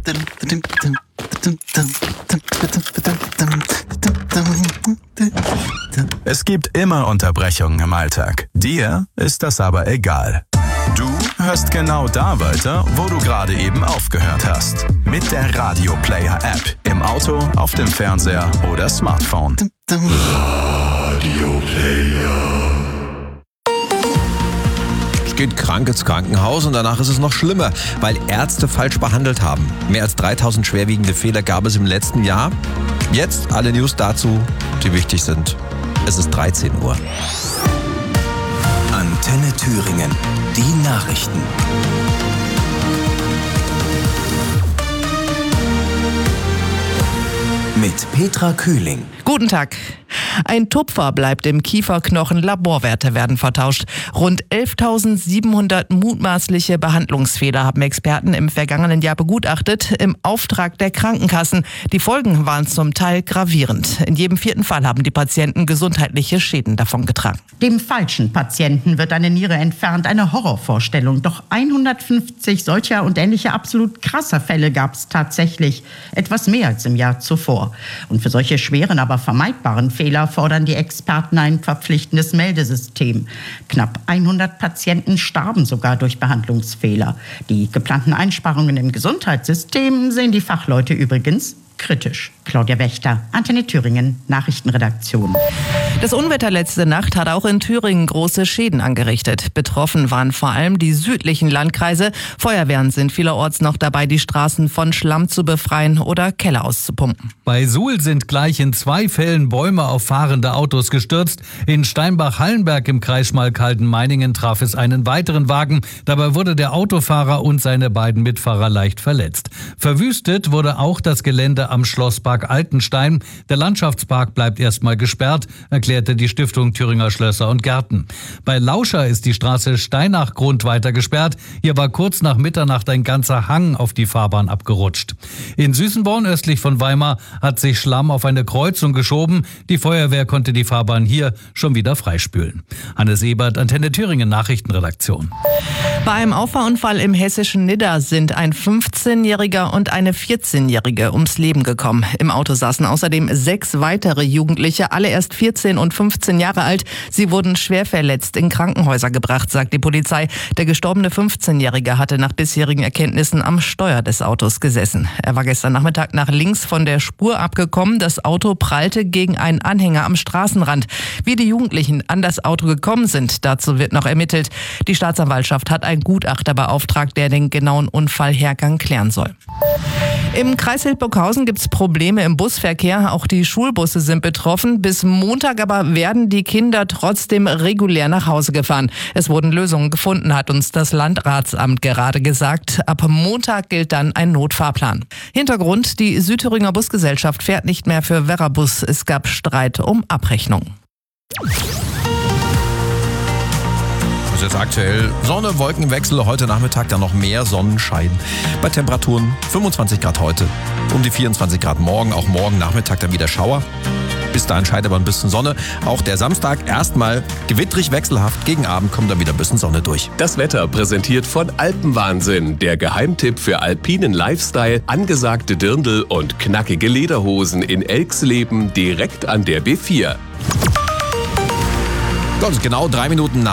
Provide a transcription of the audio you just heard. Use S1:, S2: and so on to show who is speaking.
S1: Es gibt immer Unterbrechungen im Alltag. Dir ist das aber egal. Du hörst genau da weiter, wo du gerade eben aufgehört hast. Mit der Radio Player App. Im Auto, auf dem Fernseher oder Smartphone.
S2: Radio Player.
S3: Es geht krank ins Krankenhaus und danach ist es noch schlimmer, weil Ärzte falsch behandelt haben. Mehr als 3000 schwerwiegende Fehler gab es im letzten Jahr. Jetzt alle News dazu, die wichtig sind. Es ist 13 Uhr.
S4: Antenne Thüringen. Die Nachrichten. Mit Petra Kühling.
S5: Guten Tag. Ein Tupfer bleibt im Kieferknochen, Laborwerte werden vertauscht. Rund 11.700 mutmaßliche Behandlungsfehler haben Experten im vergangenen Jahr begutachtet, im Auftrag der Krankenkassen. Die Folgen waren zum Teil gravierend. In jedem 4. Fall haben die Patienten gesundheitliche Schäden davongetragen.
S6: Dem falschen Patienten wird eine Niere entfernt, eine Horrorvorstellung. Doch 150 solcher und ähnlicher absolut krasser Fälle gab es tatsächlich. Etwas mehr als im Jahr zuvor. Und für solche schweren, aber vermeidbaren Fehler fordern die Experten ein verpflichtendes Meldesystem. Knapp 100 Patienten starben sogar durch Behandlungsfehler. Die geplanten Einsparungen im Gesundheitssystem sehen die Fachleute übrigens kritisch. Claudia Wächter, Antenne Thüringen, Nachrichtenredaktion.
S5: Das Unwetter letzte Nacht hat auch in Thüringen große Schäden angerichtet. Betroffen waren vor allem die südlichen Landkreise. Feuerwehren sind vielerorts noch dabei, die Straßen von Schlamm zu befreien oder Keller auszupumpen.
S7: Bei Suhl sind gleich in 2 Fällen Bäume auf fahrende Autos gestürzt. In Steinbach-Hallenberg im Kreis Schmalkalden-Meiningen traf es einen weiteren Wagen. Dabei wurde der Autofahrer und seine beiden Mitfahrer leicht verletzt. Verwüstet wurde auch das Gelände am Schlosspark Altenstein. Der Landschaftspark bleibt erstmal gesperrt, erklärte die Stiftung Thüringer Schlösser und Gärten. Bei Lauscher ist die Straße Steinach-Grund weiter gesperrt. Hier war kurz nach Mitternacht ein ganzer Hang auf die Fahrbahn abgerutscht. In Süßenborn östlich von Weimar hat sich Schlamm auf eine Kreuzung geschoben. Die Feuerwehr konnte die Fahrbahn hier schon wieder freispülen. Hannes Ebert, Antenne Thüringen Nachrichtenredaktion.
S5: Bei einem Auffahrunfall im hessischen Nidda sind ein 15-Jähriger und eine 14-Jährige ums Leben gekommen. Im Auto saßen außerdem 6 weitere Jugendliche, alle erst 14 und 15 Jahre alt. Sie wurden schwer verletzt in Krankenhäuser gebracht, sagt die Polizei. Der gestorbene 15-Jährige hatte nach bisherigen Erkenntnissen am Steuer des Autos gesessen. Er war gestern Nachmittag nach links von der Spur abgekommen. Das Auto prallte gegen einen Anhänger am Straßenrand. Wie die Jugendlichen an das Auto gekommen sind, dazu wird noch ermittelt. Die Staatsanwaltschaft hat einen Gutachter beauftragt, der den genauen Unfallhergang klären soll. Im Kreis Hildburghausen gibt es Probleme im Busverkehr. Auch die Schulbusse sind betroffen. Bis Montag aber werden die Kinder trotzdem regulär nach Hause gefahren. Es wurden Lösungen gefunden, hat uns das Landratsamt gerade gesagt. Ab Montag gilt dann ein Notfahrplan. Hintergrund: Die Südthüringer Busgesellschaft fährt nicht mehr für Werrabus. Es gab Streit um Abrechnung.
S3: Das ist jetzt aktuell Sonne, Wolkenwechsel, heute Nachmittag dann noch mehr Sonnenschein. Bei Temperaturen 25 Grad heute, um die 24 Grad morgen, auch morgen Nachmittag dann wieder Schauer. Bis dahin scheint aber ein bisschen Sonne. Auch der Samstag erstmal gewittrig wechselhaft, gegen Abend kommt dann wieder ein bisschen Sonne durch.
S2: Das Wetter präsentiert von Alpenwahnsinn, der Geheimtipp für alpinen Lifestyle, angesagte Dirndl und knackige Lederhosen in Elxleben direkt an der B4.
S3: Genau 3 Minuten nach